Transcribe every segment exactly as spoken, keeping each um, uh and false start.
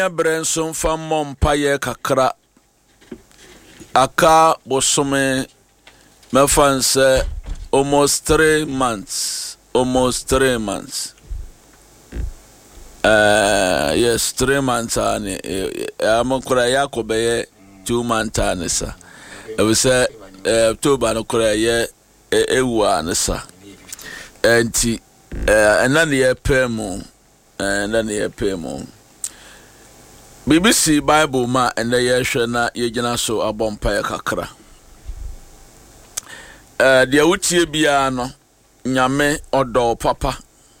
Brenson from Mompaye Kakra Aka Bosome Mefanse almost three months. Almost three months. Uh yes, three months ani. I'm kura yako beye two months ani sa. I say October no kura ye ewu ani sa. Enti eh enani ye pay mo. Enani ye pay mo. B B C Bible ma ende yehwe na yegyina so abompa kakra. Eh de wutie bia no nyame odo papa.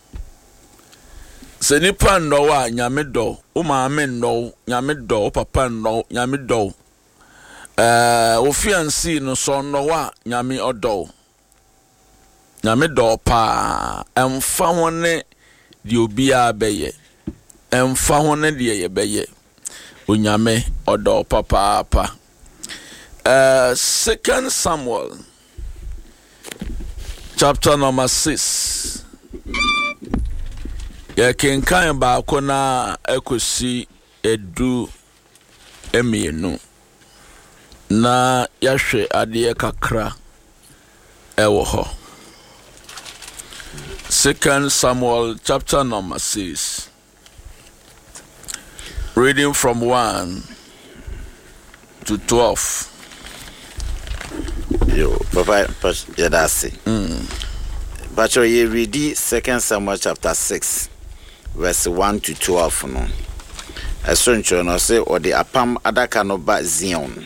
Se nipa ndo wa nyame do, o maame ndo, nyame do, o papa ndo, nyame do. Eh o fiancé no so ndo wa nyame odo. Nyame do pa, emfa hone di obi a beye. Emfa hone di ye beye. Unyame odo papa pa. Uh, Second Samuel chapter number six. Ya kenkan ba ko na ekosi edu emienu na yahwe ade kakra ewo ho. Second Samuel chapter number six. Reading from one to twelve. Yo, Papa, Jadasi. Mm. But you read Second Samuel chapter six, verse one to twelve. No, I saw no say or the apam adaka no ba Zion.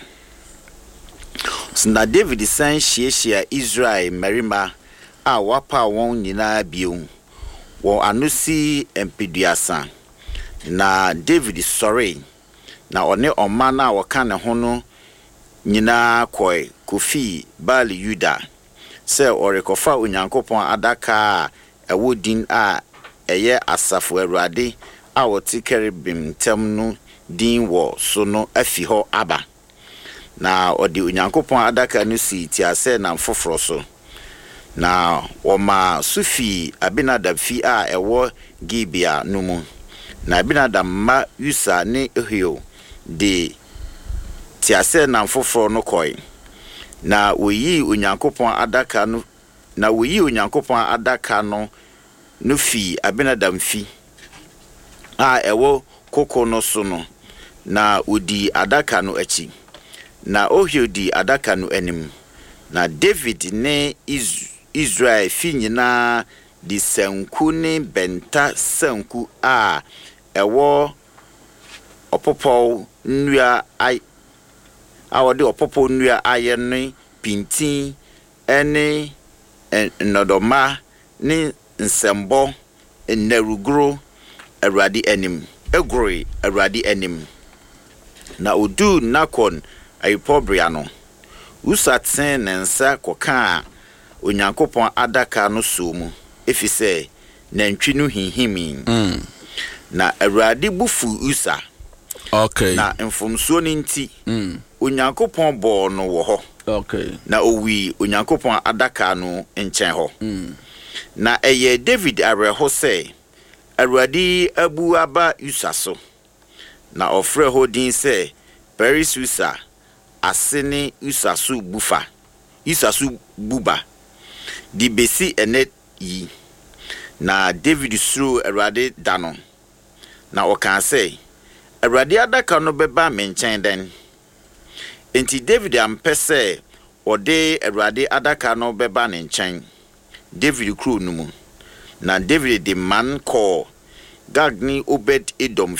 So na David san shia Israel merima a wapa won nyina biu. Wo anusi empiduasa. Na David sorry na one ọma na waka ne ho no nyina koi kofi bali Yuda se orekofa onyankopon adaka ewodin a eye asafo Awurade a woti kerubim tem no din wo so no afi ho aba na odi onyankopon adaka no si ti ase na mfoforo so na woma sufi Abinadab fi a ewo Gibea no mu na Abinadab ma Usa ne Ehio de tiase na mfoforo no koi na oyi onyankopon adaka no na oyi onyankopon adaka no no fi Abinadab fi a ewo koko no so no na odi adaka no achi na Ohio di adaka no anim na David ne Iz Israel fi nyina di sanku ne benta sanku a ewo opopo nnua ai awode opopo nnua ayene pintin ene nnodoma ne nsembo nnarugro Awurade anim egro Awurade anim na odu nakon ayipobria no usaten nensa koka onyankopon adaka no so mu efise nantwi no hinhimi mm. na Awurade bufu Usa. Okay. Na mfomsuo ni nti mm. onyankopon bo no wo ho. Okay. Na owi onyankopon adaka no nchen ho. Mm. Na eye David areho se Awurade abu aba Usa so. Na ofre ho din se Peris Usa asene Usa so bufa. Usa so buba. Di besi enet yi. Na David suru Awurade dano. Na okan se Awurade adaka no beba menchen den. Enti David ampese ode Awurade adaka no beba ne nchen. David kru no mu. Na David the man call Gagni Obed Edom